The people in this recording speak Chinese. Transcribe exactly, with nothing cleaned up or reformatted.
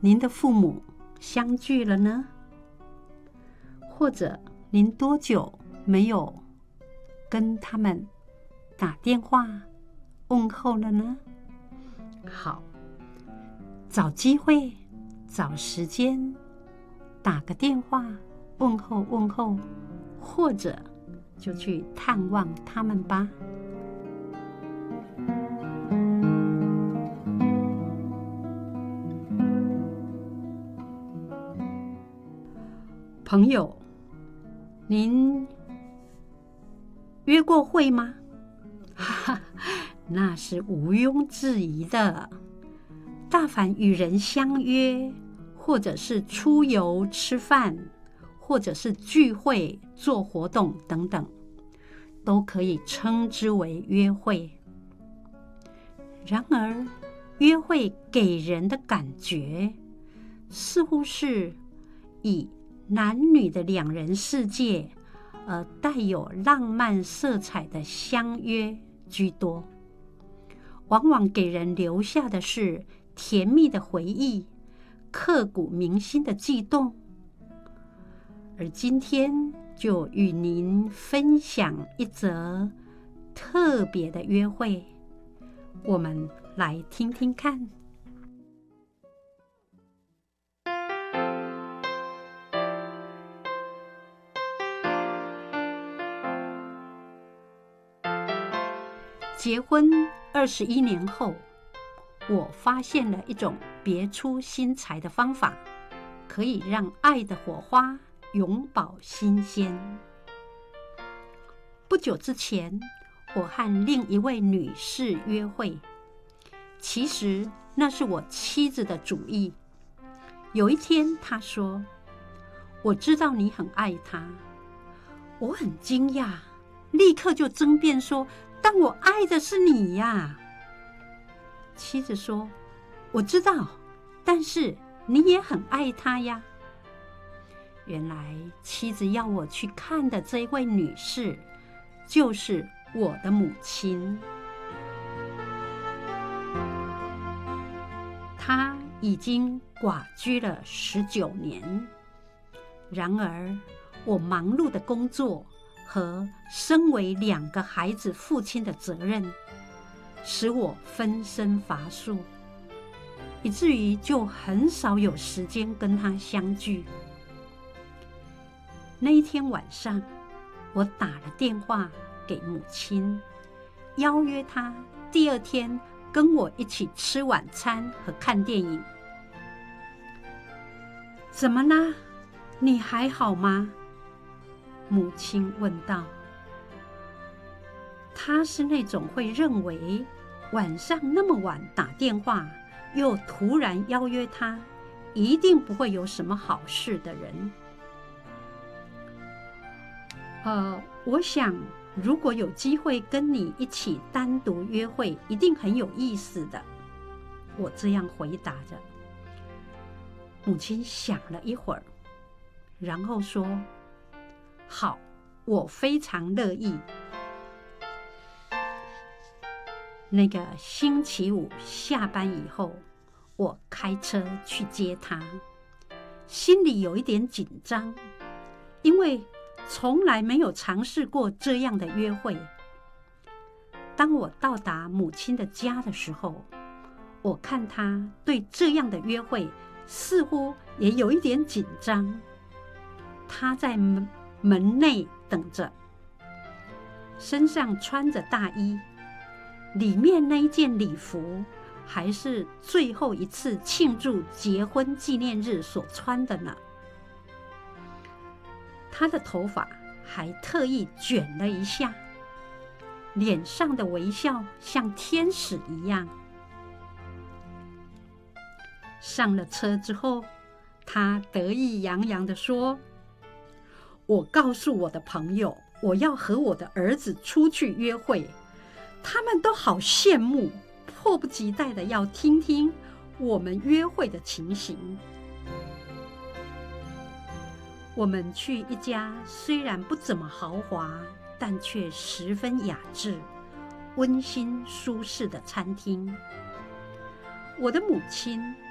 您的父母相聚了呢？或者您多久没有跟他们打电话问候了呢？好，找机会，找时间，打个电话问候问候，或者就去探望他们吧。朋友，您约过会吗？哈哈，那是毋庸置疑的。大凡与人相约，或者是出游吃饭，或者是聚会做活动等等，都可以称之为约会。然而，约会给人的感觉似乎是以男女的两人世界，而带有浪漫色彩的相约居多，往往给人留下的是甜蜜的回忆，刻骨铭心的悸动。而今天就与您分享一则特别的约会，我们来听听看。结婚二十一年后，我发现了一种别出心裁的方法，可以让爱的火花永葆新鲜。不久之前，我和另一位女士约会，其实那是我妻子的主意。有一天，她说：“我知道你很爱他。”我很惊讶，立刻就争辩说：“但我爱的是你呀。”妻子说：“我知道，但是你也很爱他呀。”原来妻子要我去看的这位女士，就是我的母亲。她已经寡居了十九年，然而我忙碌的工作和身为两个孩子父亲的责任，使我分身乏术，以至于就很少有时间跟他相聚。那一天晚上，我打了电话给母亲，邀约她第二天跟我一起吃晚餐和看电影。怎么啦？你还好吗？母亲问道。她是那种会认为晚上那么晚打电话，又突然邀约他，一定不会有什么好事的人。呃，我想如果有机会跟你一起单独约会，一定很有意思的。我这样回答着。母亲想了一会儿，然后说：“好，我非常乐意。”那个星期五下班以后，我开车去接他，心里有一点紧张，因为从来没有尝试过这样的约会。当我到达母亲的家的时候，我看他对这样的约会似乎也有一点紧张。他在门门内等着，身上穿着大衣，里面那一件礼服还是最后一次庆祝结婚纪念日所穿的呢。他的头发还特意卷了一下，脸上的微笑像天使一样。上了车之后，他得意洋洋地说：“我告诉我的朋友，我要和我的儿子出去约会，他们都好羡慕，迫不及待地要听听我们约会的情形。”我们去一家虽然不怎么豪华，但却十分雅致、温馨舒适的餐厅。我的母亲